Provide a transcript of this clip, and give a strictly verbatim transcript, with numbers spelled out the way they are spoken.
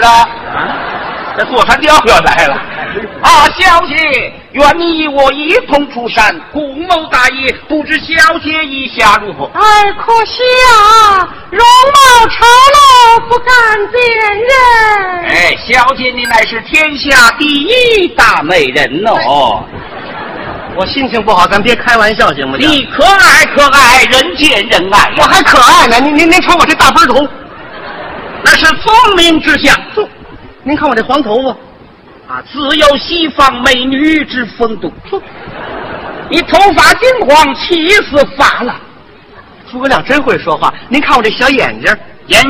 了。啊，这座山雕要来了。啊，小姐，愿你与我一同出山，共谋大业，不知小姐意下如何？ 哎，可惜啊，容貌丑陋，不敢见人。 哎，小姐你乃是天下第一大美人哦。 我心情不好，咱别开玩笑行不行？ 你可爱可爱，人见人爱。 我还可爱呢，您您您瞅我这大分头， 那是聪明之相。 您看我这黄头发。 啊，自有西方美女之风度。你头发金黄，气似发郎。 诸葛亮真会说话。您看我这小眼睛，